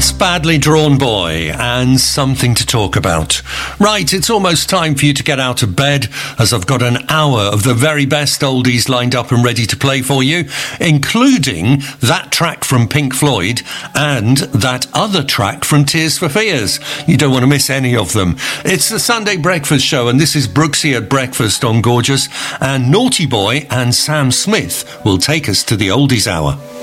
That's Badly Drawn Boy and Something to Talk About. Right, it's almost time for you to get out of bed, as I've got an hour of the very best oldies lined up and ready to play for you, including that track from Pink Floyd and that other track from Tears for Fears. You don't want to miss any of them. It's the Sunday Breakfast Show, and this is Brooksy at Breakfast on Gorgeous, and Naughty Boy and Sam Smith will take us to the oldies hour.